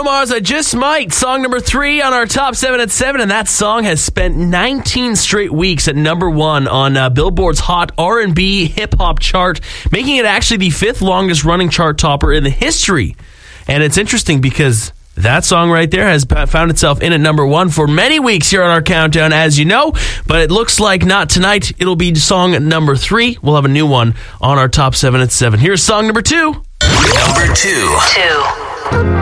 Mars, I Just Might, song number 3 on our top 7 at 7, and that song has spent 19 straight weeks at number 1 on Billboard's Hot R&B Hip Hop chart, making it actually the 5th longest running chart topper in the history. And it's interesting because that song right there has found itself in at number 1 for many weeks here on our countdown, as you know, but it looks like not tonight. It'll be song number 3. We'll have a new one on our top 7 at 7. Here's song number 2. Number 2.